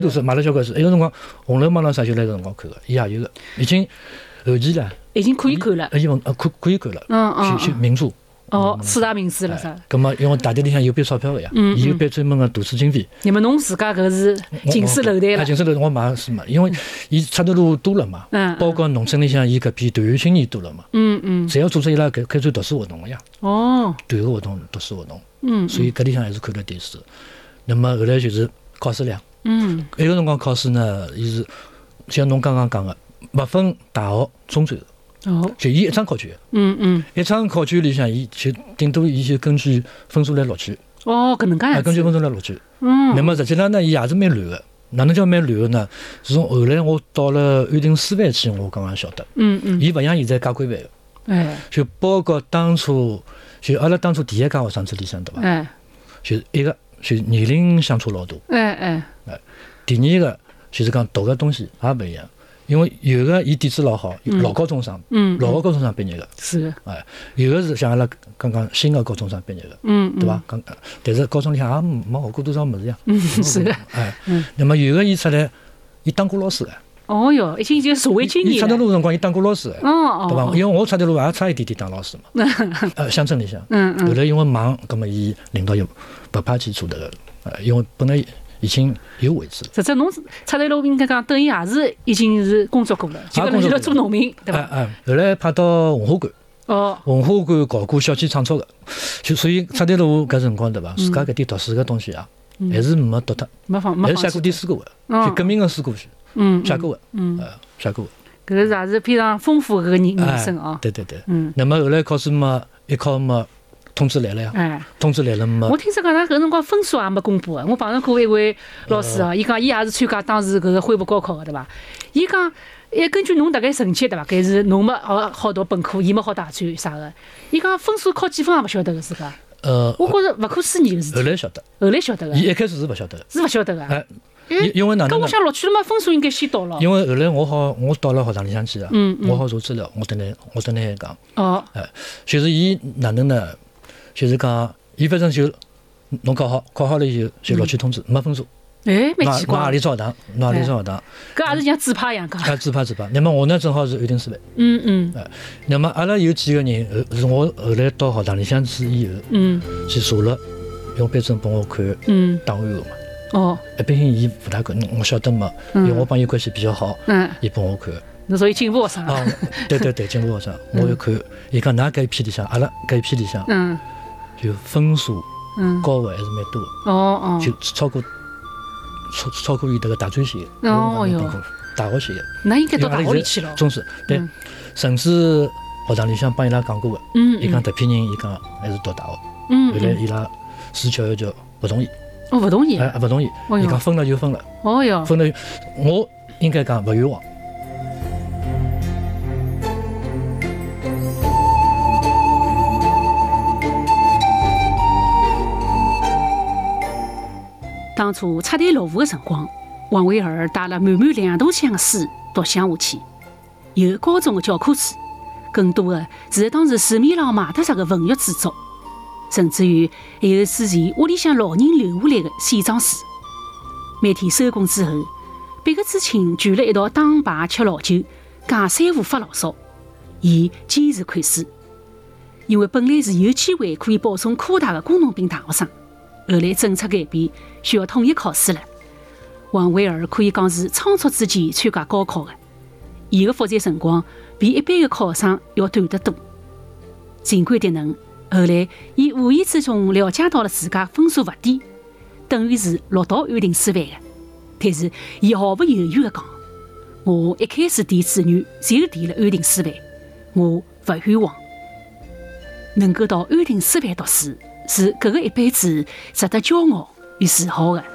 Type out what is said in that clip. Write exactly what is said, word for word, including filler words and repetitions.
都是买了交关书。那个辰光《红楼梦》咾啥就来搿辰光看个，伊也有个，已经后期了， 已经可以看了， 已经呃可可以看了， 嗯嗯， 去去名著。 哦，四大名著了啥？ 咁么，因为大队里向有笔钞票个呀，伊有笔专门个读书经费。 那么侬自家搿是近视楼台了？ 近视楼台我买书嘛，因为伊出头路多了嘛，包括农村里向伊搿批团员青年多了嘛，嗯嗯，侪要组织伊拉搿开展读书活动个呀。哦，团个活动、读书活动，嗯，所以搿里向还是看了点书。那么后来就是考试量，嗯，埃个辰光考试呢，伊是像侬刚刚讲个，勿分大学、中专。哦，就伊一张考卷，嗯嗯，一张考卷里向，伊就顶多伊就根据分数来录取。 哦，搿能介样子。 根据分数来录取。嗯。那么实际上呢，伊也是蛮乱个。哪能叫蛮乱个呢？是从后来我到了安定师范去，我刚刚晓得。嗯嗯。伊勿像现在加规范个。哎。就包括当初，就阿拉当初第一届学生子里向对伐？哎。就一个就年龄相差老大。哎哎。哎。第二个就是讲读个东西也勿一样。因为有个伊底子老好，老高中生，嗯，老个高中生毕业个，是，哎，有个是像阿拉刚刚新个高中生毕业个，嗯，对伐？刚，但是高中里向也没学过多少物事呀， 嗯，是的， 哎，嗯，那么有个伊出来，伊当过老师个， 哦哟，已经就社会青年了。伊出头路辰光，伊当过老师个，哦哦，对伐？因为我出头路也差一点点当老师嘛，呃，乡村里向，嗯嗯，后来因为忙，葛么伊领导又勿派去做迭个，呃，因为本来。已经有位置了。实际侬出头路应该讲，等于也是已经是工作过了，就跟侬现在做农民，对伐？ 哎哎，后来派到文化馆，哦，文化馆搞过小鸡创作的，就所以出头路搿辰光对伐？自家搿点读书个东西啊，还是没读脱， 没放， 还是写过点书个，就革命个书过去，嗯，写过个，嗯，呃，写过个。搿是也是非常丰富个人人生啊。 对对对，嗯。那么后来考试嘛，一考嘛。通知来了呀！哎，通知来了嘛。 我听说讲，他搿辰光分数也没公布个。我碰上过一位老师啊，伊讲伊也是参加当时搿个恢复高考个，对伐？伊讲，哎，根据侬大概成绩对伐？搿是侬没好好读本科，伊没好大专啥个。伊讲分数考几分也勿晓得个自家。呃，我觉着勿可思议个事体。 后来晓得。 后来晓得个。 伊一开始是勿晓得个。 是勿晓得个。 哎，因为哪能？ 搿我想录取了嘛，分数应该先到了。 因为后来我好，我到了学堂里向去啊，我好查资料，我等来，我等来讲。哦。哎，就是伊哪能呢？就是讲，伊反正就侬考好，考好了以后就录取通知，没分数。 哎，蛮奇怪。 哪里招学堂？哪里招学堂？ 搿也是像自拍一样讲。 啊，自拍自拍。那么我呢，正好是安定师范。 嗯嗯。 哎，那么阿拉有几个人，呃，是我后来到学堂里向去以后，嗯，去查了，用班主任帮我看嗯档案个嘛。哦。一般性伊勿大看，我晓得嘛，因为我帮伊关系比较好，嗯，伊帮我看。 那所以进步学生啊。对对对，进步学生，我要看，伊讲㑚搿一批里向，阿拉搿一批里向，嗯。就分数高的还是蛮多的，哦哦，就超过超超过于这个大专线的，哦哟，大学线的， 那应该到大学里去了。 中师对，甚至学堂里向帮伊拉讲过的，嗯，伊讲这批人，伊讲还是读大学，嗯，后来伊拉市教育局不同意， 哦，不同意， 哎，不同意，伊讲分了就分了，哦哟，分了，我应该讲不冤枉。 当初出台落户的辰光，王维儿带了满满两大箱的书读乡下去，有高中的教科书，更多的是当时市面上卖得着的文学著作，甚至于还有之前屋里向老人留下来的线装书。每天收工之后，别个知青聚了一道打牌吃老酒，讲三胡发牢骚，伊坚持看书，因为本来是有机会可以保送科大的工农兵大学生。后来政策改变，需要统一考试了。王维儿可以讲是仓促之间参加高考的，伊的复习辰光比一般的考生要短得多。尽管迭能，后来伊无意之中了解到了自家分数勿低，等于是录到安定师范的。但是伊毫不犹豫地讲：“我一开始填志愿就填了安定师范，我勿冤枉。”能够到安定师范读书，是搿个一辈子值得骄傲与自豪的。